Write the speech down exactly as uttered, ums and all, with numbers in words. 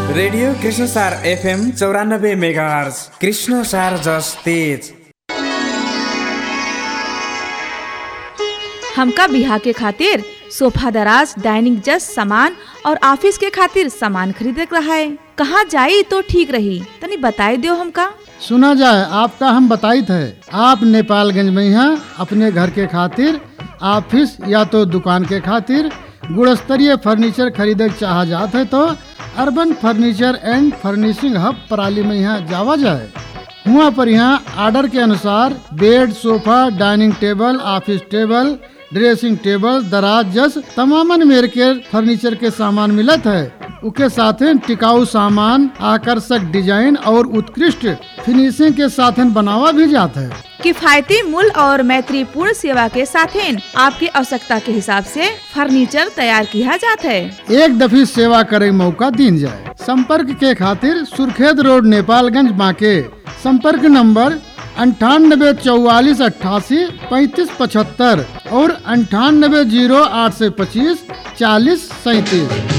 Radio Krishna सार FM चौरानब्बे megahertz Krishna सार जस तेज। हमका बिहा के खातिर सोफा दराज डाइनिंग जस सामान और ऑफिस के खातिर सामान खरीदे रहा है। कहाँ जाई तो ठीक रही, तनी बताई दो हमका। सुना जाए आपका हम बताई थे, आप नेपालगंज में यहाँ अपने घर के खातिर ऑफिस या तो दुकान के खातिर गुणस्तरीय फर्नीचर खरीदे चाह जाते है तो अर्बन फर्नीचर एंड फर्निशिंग हब पराली में यहाँ जावा जाए। वहाँ पर यहाँ ऑर्डर के अनुसार bed, sofa, dining table, office table, dressing table, दराज जस तमामन मेर के फर्नीचर के सामान मिलत है। उसके साथ टिकाऊ सामान, आकर्षक डिजाइन और उत्कृष्ट फिनिशिंग के साथ बनावा भी जाता है। किफायती मूल्य और मैत्रीपूर्ण सेवा के साथ आपकी आवश्यकता के हिसाब से फर्नीचर तैयार किया जाता है। एक दफी सेवा करे मौका दीन जाए। संपर्क के खातिर सुर्खेत रोड नेपालगंज बांके। संपर्क नंबर अंठानबे चौवालीस अट्ठासी पैंतीस पचहत्तर और अंठानबे जीरो आठ सौ पच्चीस चालीस सैंतीस।